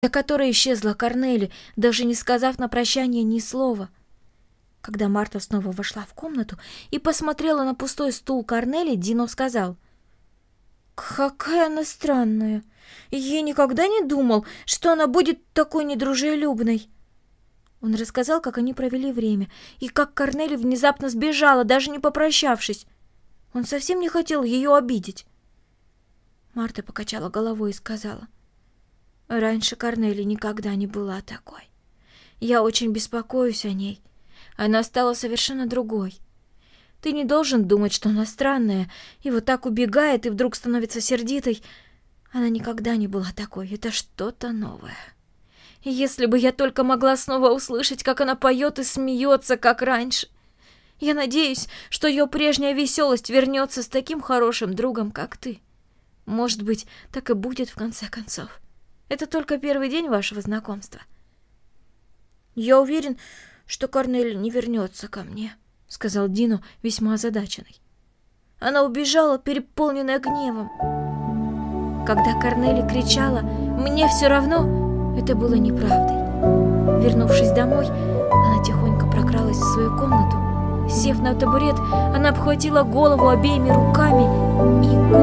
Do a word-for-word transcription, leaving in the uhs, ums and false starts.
за которой исчезла Корнели, даже не сказав на прощание ни слова. Когда Марта снова вошла в комнату и посмотрела на пустой стул Корнели, Дино сказал: «Какая она странная! Я никогда не думал, что она будет такой недружелюбной». Он рассказал, как они провели время, и как Корнели внезапно сбежала, даже не попрощавшись. Он совсем не хотел ее обидеть. Марта покачала головой и сказала: «Раньше Корнели никогда не была такой. Я очень беспокоюсь о ней. Она стала совершенно другой. Ты не должен думать, что она странная, и вот так убегает, и вдруг становится сердитой. Она никогда не была такой, это что-то новое. И если бы я только могла снова услышать, как она поет и смеется, как раньше. Я надеюсь, что ее прежняя веселость вернется с таким хорошим другом, как ты. Может быть, так и будет в конце концов. Это только первый день вашего знакомства». «Я уверен, что Корнели не вернется ко мне», — сказал Дино, весьма озадаченный. «Она убежала, переполненная гневом. Когда Корнели кричала «мне все равно», это было неправдой. Вернувшись домой, она тихонько прокралась в свою комнату. Сев на табурет, она обхватила голову обеими руками и